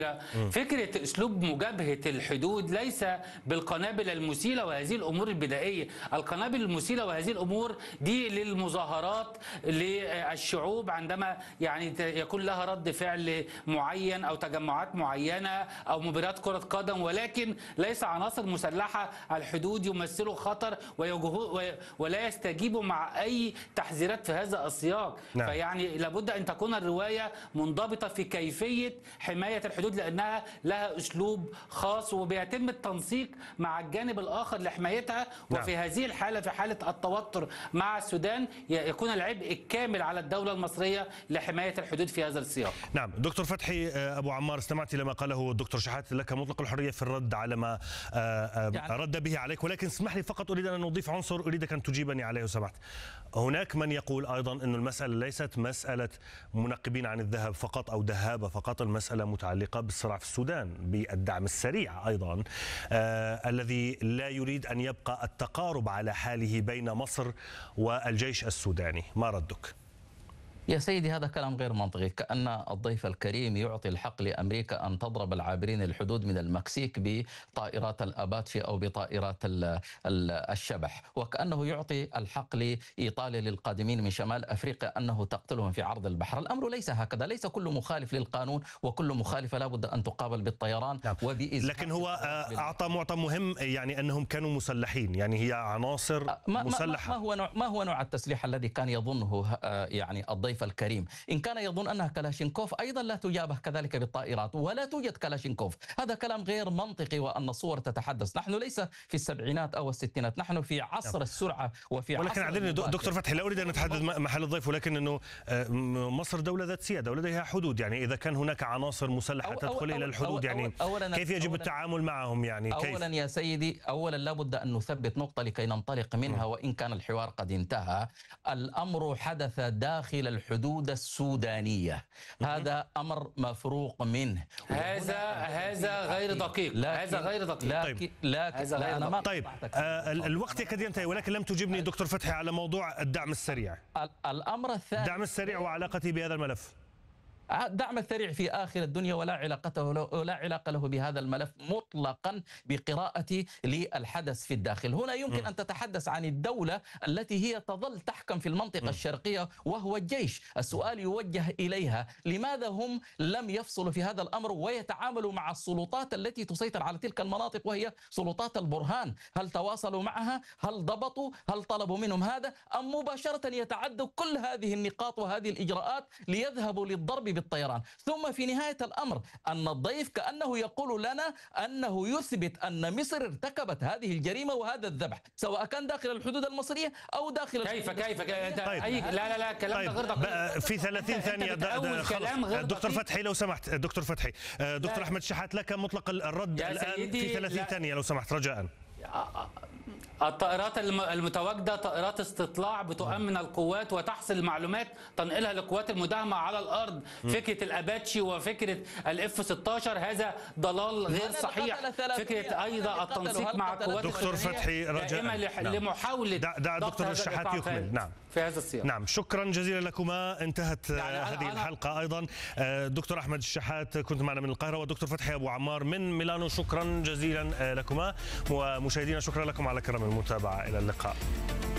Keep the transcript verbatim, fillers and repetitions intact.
فكرة أسلوب مجابهة الحدود ليس بالقنابل المسيلة وهذه الأمور البدائية. القنابل المسيلة وهذه الأمور دي للمظاهرات للشعوب عندما يعني يكون لها رد فعل معين أو تجمعات معينة أو مباريات كرة قدم، ولكن ليس عناصر مسلحة على الحدود يمثلوا خطر ولا يستجيبوا مع أي تحذيرات في هذا السياق. نعم. فيعني لابد أن تكون الرواية منضبطة في كيفية حماية الحدود، لأنها لها أسلوب خاص وبيتم التنسيق مع الجانب الآخر لحمايتها. نعم. وفي هذه الحالة، في حالة التوتر مع السودان، يكون العبء الكامل على الدولة المصرية لحماية الحدود في هذا السياق. نعم دكتور فتحي أبو عمار، استمعت إلى ما قاله الدكتور شحات، لك مطلق الحرية في الرد على ما يعني رد به عليك، ولكن اسمح لي فقط أريد أن أضيف عنصر أريدك أن تجيبني عليه سمحت. هناك من يقول أيضا أن المسألة ليست مسألة منقبين عن الذهب فقط أو دهابة فقط، المسألة متعلقة بالصراع في السودان، بالدعم السريع أيضا آه الذي لا يريد أن يبقى التقارب على حاله بين مصر والجيش السوداني. ما ردك؟ يا سيدي هذا كلام غير منطقي، كأن الضيف الكريم يعطي الحق لأمريكا أن تضرب العابرين الحدود من المكسيك بطائرات الأباتشي أو بطائرات الشبح، وكأنه يعطي الحق لإيطاليا للقادمين من شمال أفريقيا أنه تقتلهم في عرض البحر. الأمر ليس هكذا، ليس كل مخالف للقانون وكل مخالفة لا بد أن تقابل بالطيران. نعم. لكن هو أعطى معطى مهم، يعني أنهم كانوا مسلحين، يعني هي عناصر ما مسلحة. ما هو نوع ما هو نوع التسليح الذي كان يظنه يعني الضيف الكريم؟ إن كان يظن أنها كلاشينكوف أيضا لا تجابه كذلك بالطائرات، ولا توجد كلاشينكوف. هذا كلام غير منطقي، وأن الصور تتحدث. نحن ليس في السبعينات أو الستينات، نحن في عصر نعم. السرعة وفي ولكن عصر عذرني دكتور فتحي، لا أريد أن أتحدث محل الضيف، ولكن أنه مصر دولة ذات سيادة ولديها حدود، يعني إذا كان هناك عناصر مسلحة تدخل أو إلى الحدود، يعني كيف يجب أولاً التعامل معهم؟ يعني كيف؟ أولا يا سيدي، أولا لابد أن نثبت نقطة لكي ننطلق منها، وإن كان الحوار قد انتهى. الأمر حدث داخل الحدود السودانية، هذا أمر مفروغ منه. هذا هذا غير دقيق، هذا غير دقيق. لكن لكن لا أنا ما طيب آه الوقت يكاد ينتهي، ولكن لم تجبني دكتور فتحي على موضوع الدعم السريع. الأمر الثاني الدعم السريع وعلاقته بهذا الملف. الدعم السريع في آخر الدنيا ولا علاقته ولا علاقة له بهذا الملف مطلقا بقراءتي للحدث في الداخل. هنا يمكن م. أن تتحدث عن الدولة التي هي تظل تحكم في المنطقة م. الشرقية وهو الجيش. السؤال يوجه إليها، لماذا هم لم يفصلوا في هذا الأمر ويتعاملوا مع السلطات التي تسيطر على تلك المناطق وهي سلطات البرهان؟ هل تواصلوا معها؟ هل ضبطوا؟ هل طلبوا منهم هذا؟ أم مباشرة يتعدوا كل هذه النقاط وهذه الإجراءات ليذهبوا للضرب بالطيران؟ ثم في نهاية الأمر أن الضيف كأنه يقول لنا أنه يثبت أن مصر ارتكبت هذه الجريمة وهذا الذبح، سواء كان داخل الحدود المصرية أو داخل كيف كيف, كيف طيب. أي لا لا لا كلام طيب. غير دقيق. في ثلاثين ثانية دكتور فتحي لو سمحت. دكتور فتحي دكتور لا. أحمد شحات لك مطلق الرد الآن في ثلاثين ثانية لو سمحت رجاء. الطائرات المتواجدة طائرات استطلاع بتؤمن القوات وتحصل المعلومات تنقلها للقوات المداهمة على الأرض. م. فكرة الأباتشي وفكرة الاف ستاشر هذا ضلال غير صحيح. فكرة أيضا التنسيق مع القوات دكتور فتحي رجاء نعم. لمحاولة دع الدكتور شحات يكمل. نعم في هذا السياق. نعم شكرا جزيلا لكما. انتهت يعني هذه الحلقة أيضا. دكتور أحمد الشحات كنت معنا من القاهرة، ودكتور فتحي أبو عمار من ميلانو، شكرا جزيلا لكما. ومشاهدينا شكرا لكم على كرم المتابعة، إلى اللقاء.